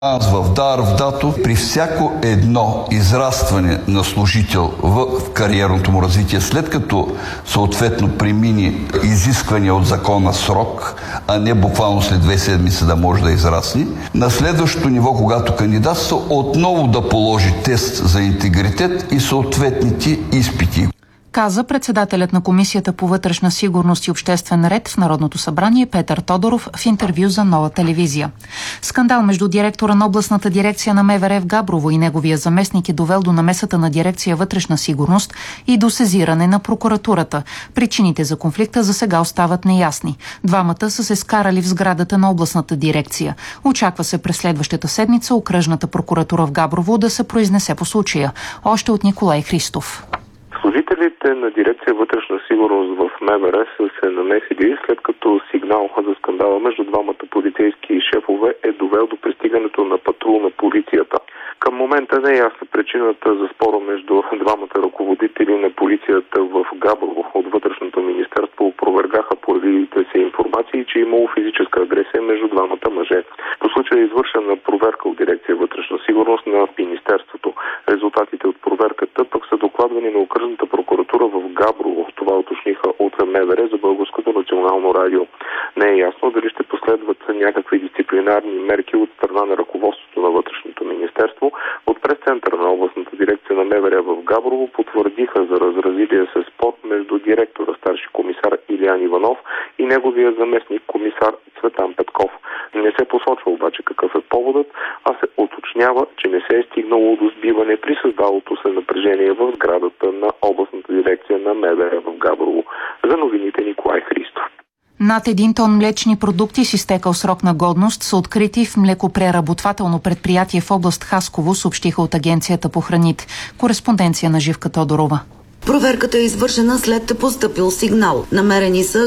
В ДАР, в ДАТО, при всяко едно израстване на служител в кариерното му развитие, след като съответно премини изисквания от закона срок, а не буквално след 2 седмици да може да израсне, на следващото ниво, когато кандидатства, отново да положи тест за интегритет и съответните изпити. Каза председателят на Комисията по вътрешна сигурност и обществен ред в Народното събрание Петър Тодоров в интервю за Нова телевизия. Скандал между директора на областната дирекция на МВР в Габрово и неговия заместник е довел до намесата на дирекция вътрешна сигурност и до сезиране на прокуратурата. Причините за конфликта за сега остават неясни. Двамата са се скарали в сградата на областната дирекция. Очаква се през следващата седмица окръжната прокуратура в Габрово да се произнесе по случая. Още от Николай Христов. Служителите на дирекция вътрешна сигурност в МВР са се намесили, след като сигнал за скандала между двамата полицейски шефове е довел до пристигането на патрул на полицията. Към момента не е ясна причината за спора между двамата ръководители на полицията в Габрово. От вътрешното министерство опровергаха появилите се информации, че е имало физическа агресия между двамата мъже. По случая е извършена проверка от дирекция вътрешна сигурност на министерството. Резултатите от проверката пък са докладвани на окръжната прокуратура в Габрово. Това уточниха от МВР за Българското национално радио. Не е ясно дали ще последват някакви дисциплинарни мерки от страна на ръководството на вътрешното министерство. От пресцентъра на областната дирекция на МВР в Габрово потвърдиха за разразилия се спор между директора старши комисар Илиян Иванов и неговия заместник комисар Цветан Петков. Не се посочва обаче какъв е поводът, а се уточнява, че не се е стигнало до сбиване при създалото се напрежение в сградата на областната дирекция на МВР в Габрово. За новините Николай Христов. Над 1 тон млечни продукти с изтекал срок на годност са открити в млекопреработвателно предприятие в област Хасково, съобщиха от Агенцията по храните. Кореспонденция на Живка Тодорова. Проверката е извършена след постъпил сигнал. Намерени са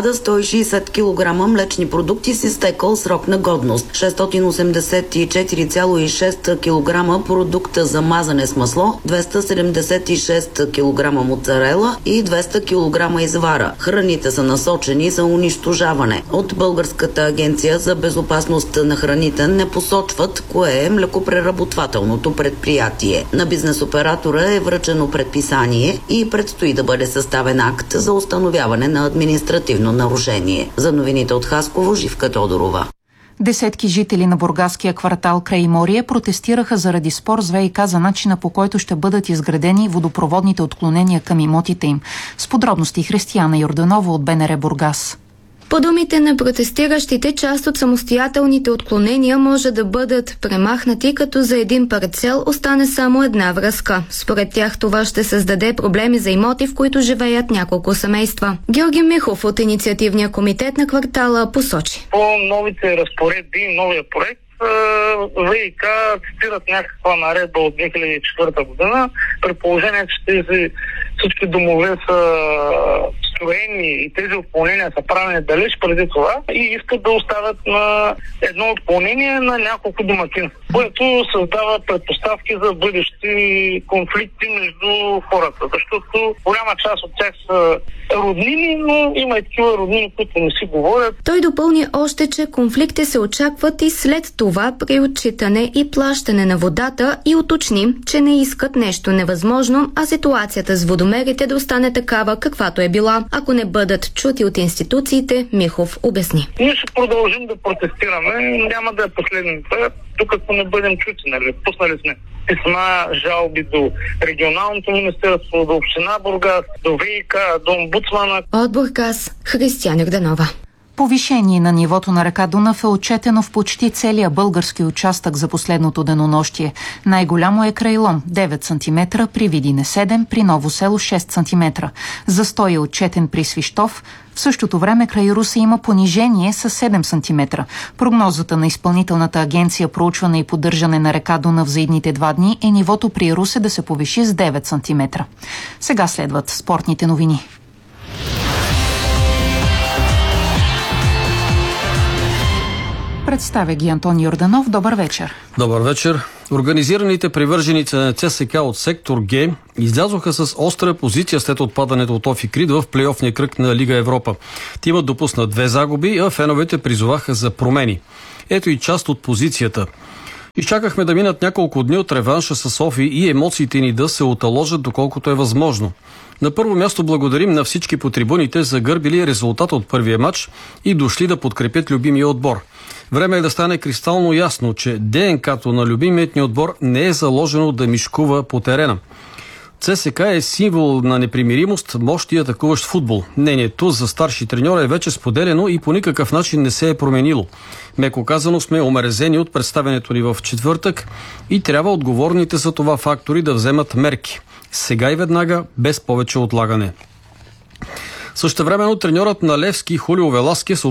1160 кг млечни продукти с изтекъл срок на годност, 684,6 кг продукта за мазане с масло, 276 кг моцарела и 200 кг извара. Храните са насочени за унищожаване. От Българската агенция за безопасност на храните не посочват кое е млекопреработвателното предприятие. На бизнес оператора е връчено предписание и предстои да бъде съставен акт за установяване на административно нарушение. За новините от Хасково, Живка Тодорова. Десетки жители на бургаския квартал Крайморие протестираха заради спор с ВиК за начина, по който ще бъдат изградени водопроводните отклонения към имотите им. С подробности Християна Йорданова от БНР Бургас. По думите на протестиращите, част от самостоятелните отклонения може да бъдат премахнати, като за един парцел остане само една връзка. Според тях това ще създаде проблеми за имоти, в които живеят няколко семейства. Георги Михов от инициативния комитет на квартала посочи. По новите разпоредби, новия проект, ВиК цитират някаква наредба от 2004 година, при положение, че тези всички домове са строени и тези отклонения са правени далеч преди това и искат да оставят на едно отклонение на няколко домакинства, което създава предпоставки за бъдещи конфликти между хората, защото голяма част от тях са роднини, но има и такива роднини, които не си говорят. Той допълни още, че конфликти се очакват и след това при отчитане и плащане на водата и уточни, че не искат нещо невъзможно, а ситуацията с водомерите да остане такава, каквато е била, ако не бъдат чути от институциите, Михов обясни. Ние ще продължим да протестираме, няма да е последната, докато не бъдем чути, нали? Пуснали сме писма, жалби до регионалното министерство, до община Бургас, до ВиК, до омбудсмана. От Бургас, Християна Йорданова. Повишение на нивото на река Дунав е отчетено в почти целия български участък за последното денонощие. Най-голямо е край Лом – 9 см, при Видине 7, при Ново село 6 см. Застой е отчетен при Свищов. В същото време край Русе има понижение с 7 см. Прогнозата на Изпълнителната агенция проучване и поддържане на река Дунав за идните 2 дни е нивото при Русе да се повиши с 9 см. Сега следват спортните новини. Представя ги Антон Йорданов. Добър вечер. Добър вечер. Организираните привърженици на ЦСКА от сектор Г излязоха с остра позиция след отпадането от ОФИ Крит в плейофния кръг на Лига Европа. Тимът допусна 2 загуби, а феновете призоваха за промени. Ето и част от позицията. Изчакахме да минат няколко дни от реванша с София и емоциите ни да се уталожат доколкото е възможно. На първо място благодарим на всички по трибуните за гърбили резултата от първия матч и дошли да подкрепят любимия отбор. Време е да стане кристално ясно, че ДНК-то на любимият ни отбор не е заложено да мишкува по терена. ЦСК е символ на непримиримост, мощ и атакуващ футбол. Мнението за старши треньор е вече споделено и по никакъв начин не се е променило. Меко казано сме омерзени от представянето ни в четвъртък и трябва отговорните за това фактори да вземат мерки. Сега и веднага, без повече отлагане. Същевременно треньорът на Левски Хулио Веласкес